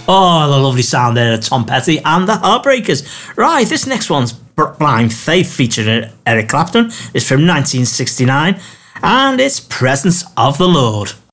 Oh, the lovely sound there of Tom Petty and the Heartbreakers. Right, this next one's Blind Faith featuring Eric Clapton. It's from 1969 and it's Presence of the Lord.